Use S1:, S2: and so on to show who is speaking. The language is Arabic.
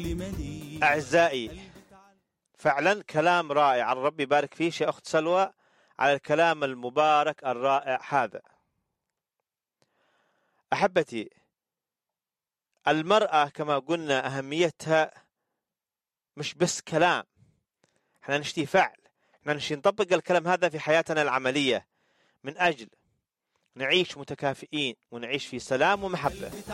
S1: أعزائي، فعلا كلام رائع، الرب يبارك فيك يا أخت سلوى على الكلام المبارك الرائع هذا. أحبتي، المرأة كما قلنا أهميتها مش بس كلام، احنا نشتي فعل، احنا نشتي نطبق الكلام هذا في حياتنا العملية من أجل نعيش متكافئين ونعيش في سلام ومحبة.